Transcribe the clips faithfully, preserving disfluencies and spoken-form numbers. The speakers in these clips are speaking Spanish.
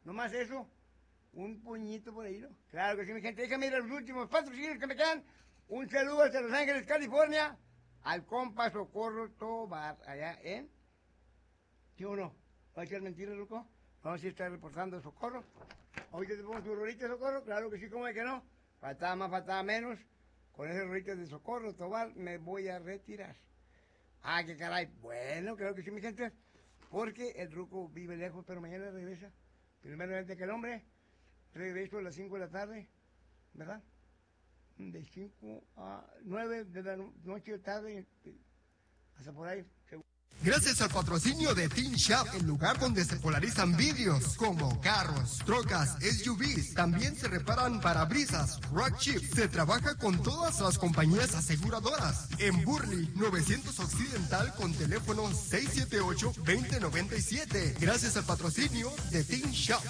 nomás eso, un puñito por ahí, ¿no? Claro que sí, mi gente. Déjame ir a los últimos patrocinios que me quedan. Un saludo hasta Los Ángeles, California, al compa Socorro Tobar, allá en... ¿Sí o no? ¿Va a ser mentira, loco? Vamos a estar reportando Socorro. Ahorita te pongo tu rolita, Socorro. Claro que sí, ¿cómo es que no? Faltaba más, faltaba menos. Con ese rolito de Socorro Tobar me voy a retirar. Ah, qué caray. Bueno, creo que sí, mi gente. Porque el ruco vive lejos, pero mañana regresa. Primeramente que el hombre. Regreso a las cinco de la tarde, ¿verdad? De cinco a nueve de la noche o tarde, hasta por ahí. Gracias al patrocinio de Teen Shop, el lugar donde se polarizan vidrios como carros, trocas, S U Vs. También se reparan parabrisas, rock chips. Se trabaja con todas las compañías aseguradoras. En Burley, novecientos Occidental con teléfono seis siete ocho, dos cero nueve siete. Gracias al patrocinio de Teen Shop.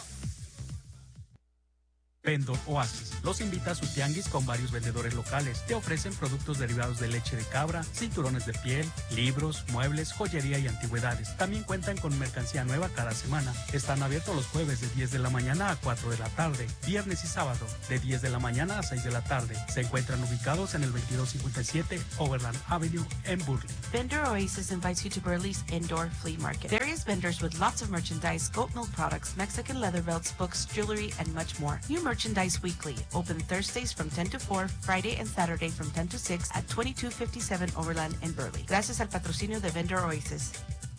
Vendor Oasis los invita a su tianguis con varios vendedores locales. Te ofrecen productos derivados de leche de cabra, cinturones de piel, libros, muebles, joyería y antigüedades. También cuentan con mercancía nueva cada semana. Están abiertos los jueves de diez de la mañana a cuatro de la tarde, viernes y sábado de diez de la mañana a seis de la tarde. Se encuentran ubicados en el veintidós cincuenta y siete Overland Avenue en Burley. Vendor Oasis invites you to Burley's Indoor Flea Market. Various vendors with lots of merchandise, goat milk products, Mexican leather belts, books, jewelry, and much more. New merchandise weekly. Open Thursdays from ten to four, Friday and Saturday from ten to six at twenty-two fifty-seven Overland in Burley. Gracias al patrocinio de Vendor Oasis.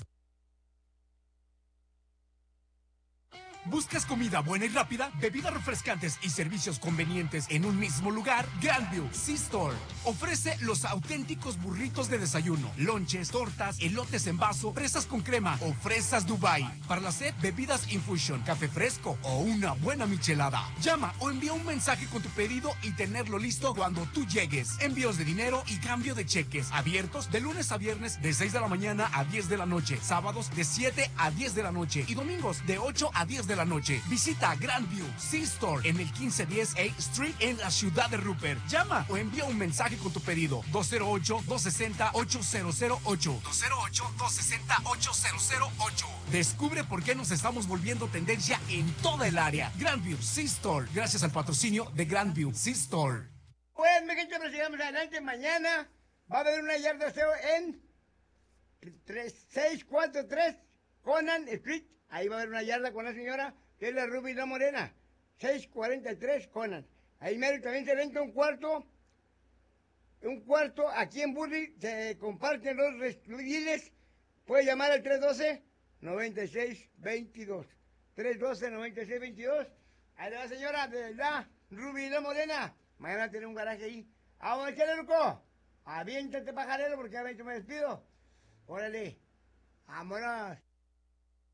¿Buscas comida buena y rápida, bebidas refrescantes y servicios convenientes en un mismo lugar? Grandview C-Store ofrece los auténticos burritos de desayuno, lonches, tortas, elotes en vaso, fresas con crema o fresas Dubai. Para la sed, bebidas infusion, café fresco o una buena michelada. Llama o envía un mensaje con tu pedido y tenerlo listo cuando tú llegues. Envíos de dinero y cambio de cheques. Abiertos de lunes a viernes de seis de la mañana a diez de la noche. Sábados de siete a diez de la noche. Y domingos de ocho a diez de la noche. Visita Grandview C-Store en el quince diez A Street en la ciudad de Rupert. Llama o envía un mensaje con tu pedido. dos cero ocho, dos seis cero, ocho cero cero ocho. dos cero ocho, dos seis cero, ocho cero cero ocho. Descubre por qué nos estamos volviendo tendencia en toda el área. Grandview C-Store. Gracias al patrocinio de Grandview C-Store. Pues, mi gente, pero sigamos adelante. Mañana va a haber una yarda de aseo en seis cuatro tres Conan Street. Ahí va a haber una yarda con la señora, que es la Ruby La Morena. seis cuarenta y tres Conan. Ahí mero también se renta un cuarto. Un cuarto aquí en Burley. Se comparten los restaurantes. Puede llamar al tres uno dos, nueve seis dos dos. tres uno dos, nueve seis dos dos. Ahí va, señora, de verdad. Ruby La Morena. Mañana tiene un garaje ahí. Vamos, ¿qué le loco? Aviéntate, pajarero, porque a veces me despido. Órale. Vámonos.